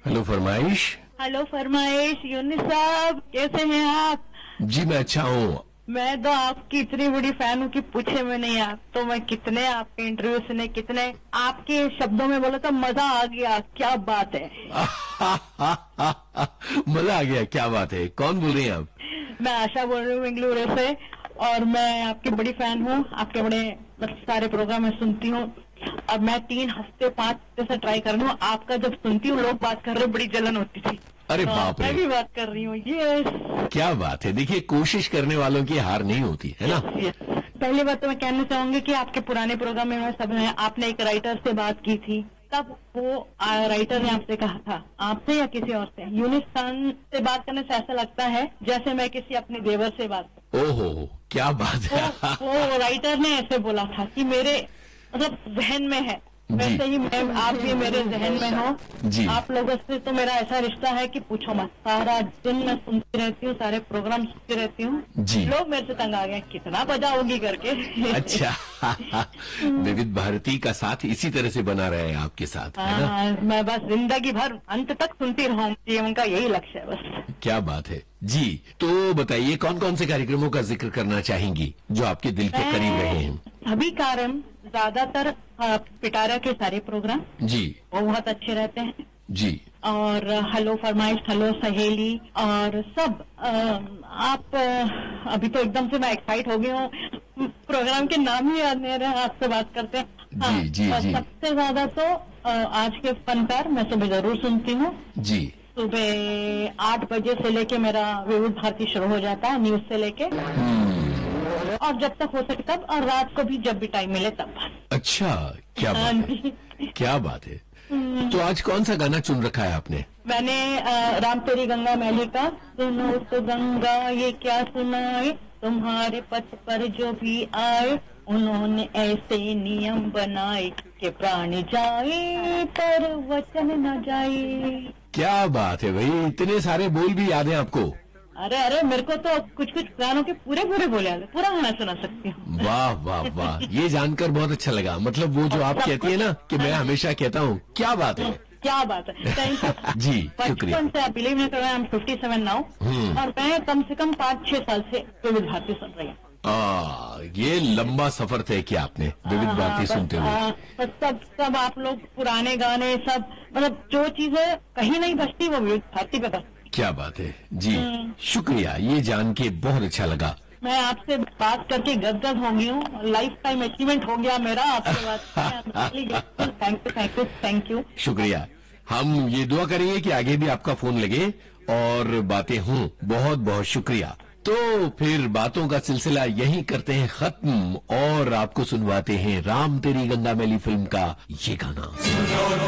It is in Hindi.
हेलो फरमाइश। हेलो फरमाइश, यूनिस साहब कैसे हैं आप? जी मैं अच्छा हूँ। मैं तो आपकी इतनी बड़ी फैन हूँ कि पूछे में नहीं। आप तो मैं कितने आपके इंटरव्यू सुने, कितने आपके शब्दों में बोला तो मजा आ गया। क्या बात है। मजा आ गया, क्या बात है। कौन बोल रही हैं आप? मैं आशा बोल रही हूँ बेंगलुरु से, और मैं आपकी बड़ी फैन हूँ। आपके बड़े सारे प्रोग्राम मैं सुनती हूँ। अब मैं 3 हफ्ते 5 हफ्ते से ट्राई कर रही हूँ। आपका जब सुनती हूँ लोग बात कर रहे, बड़ी जलन होती थी। अरे तो बाप रे, मैं भी बात कर रही हूँ। ये क्या बात है। देखिए कोशिश करने वालों की हार नहीं होती है ना। पहली बात तो मैं कहना चाहूंगी कि आपके पुराने प्रोग्राम में मैं सब आपने एक राइटर से बात की थी, तब वो राइटर ने आपसे कहा था, आपसे या किसी और से, यूनिस खान से बात करने से ऐसा लगता है जैसे मैं किसी अपने देवर से बात कर। ओहो क्या बात है। वो राइटर ने ऐसे बोला था कि मेरे मतलब जहन में है, वैसे ही मैं आप भी मेरे जहन में हो। जी। आप लोगों से तो मेरा ऐसा रिश्ता है कि पूछो मत। सारा दिन मैं सुनती रहती हूँ, सारे प्रोग्राम सुनती रहती हूँ। जी। लोग मेरे से तंग आ गए, कितना बजाओगी करके। अच्छा। विविध भारती का साथ इसी तरह से बना रहे हैं आपके साथ, है ना? मैं बस जिंदगी भर अंत तक सुनती रहूं, ये उनका यही लक्ष्य है बस। क्या बात है जी। तो बताइए कौन कौन से कार्यक्रमों का जिक्र करना चाहेंगी जो आपके दिल के करीब रहे हैं? सभी कार्यक्रम, ज्यादातर पिटारा के सारे प्रोग्राम जी वो बहुत अच्छे रहते हैं जी। और हेलो फरमाइश, हेलो सहेली और सब। आप अभी तो एकदम से मैं एक्साइट हो गई हूँ, प्रोग्राम के नाम ही याद नहीं रहे, आपसे बात करते हैं। जी जी जी। सबसे ज्यादा तो आज के फनकार मैं सुबह जरूर सुनती हूँ। जी। सुबह 8 बजे से लेके मेरा विविध भारती शुरू हो जाता है, न्यूज से लेके, और जब तक हो सके तब, और रात को भी जब भी टाइम मिले तब। अच्छा, क्या बात है, क्या बात है। तो आज कौन सा गाना चुन रखा है आपने? मैंने राम तेरी गंगा मैली का सुनो तो गंगा ये क्या सुनाए, तुम्हारे पथ पर जो भी आए उन्होंने ऐसे नियम बनाए कि प्राण जाए पर वचन न जाए। क्या बात है भाई, इतने सारे बोल भी याद हैं आपको? अरे मेरे को तो कुछ कुछ गानों के पूरे बोले याद है, पूरा गाना सुना सकती हूँ। वाह वाह वाह, ये जानकर बहुत अच्छा लगा। मतलब वो जो आप कहती है ना कि मैं हमेशा कहता हूँ, क्या बात है, क्या बात है। थैंक यू जी, शुक्रिया। बचपन से आप बिलीव नहीं कर रहे, 57 नाउ, और मैं कम से कम 5-6 साल से विविध भारती सुन रही हूँ। ये लंबा सफर तय किया आपने विविध भारती सुनते हुए। सब आप लोग पुराने गाने सब, मतलब जो चीजें कहीं नहीं बचती वो विविध भारती पे बचती। क्या बात है जी, शुक्रिया। ये जान के बहुत अच्छा लगा। मैं आपसे बात करके गदगद हो गई हूँ, लाइफ टाइम अचीवमेंट हो गया मेरा आपसे बात। Thank you. शुक्रिया। हम ये दुआ करेंगे कि आगे भी आपका फोन लगे और बातें हों। बहुत बहुत शुक्रिया। तो फिर बातों का सिलसिला यहीं करते हैं खत्म और आपको सुनवाते हैं राम तेरी गंगा मैली फिल्म का ये गाना।